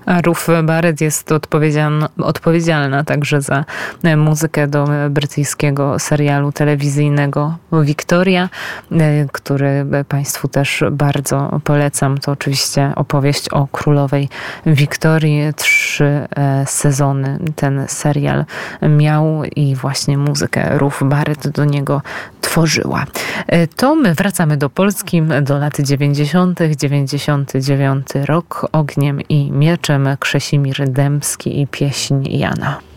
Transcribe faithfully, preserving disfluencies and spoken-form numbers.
A Ruth Barrett jest odpowiedzialna, odpowiedzialna także za muzykę do brytyjskiego serialu telewizyjnego Victoria, który Państwu też bardzo polecam. To oczywiście opowieść o królowej Wiktorii. Trzy sezony ten serial miał i właśnie muzykę Ruth Barrett do niego tworzyła. To my wracamy do Polski, do lat dziewięćdziesiątych. dziewięćdziesiąty dziewiąty rok. Ogniem i mieczem, Krzesimir Dębski i pieśń Jana.